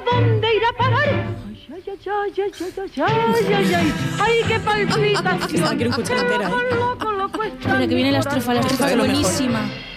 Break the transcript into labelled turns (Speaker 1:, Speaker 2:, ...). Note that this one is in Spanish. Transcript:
Speaker 1: dónde irá a parar? Ay, qué palpitación.
Speaker 2: Quiero escuchar entera,
Speaker 1: Loco, loco, está
Speaker 2: Espera, que viene la estrofa
Speaker 1: mi corazón.
Speaker 2: es buenísima.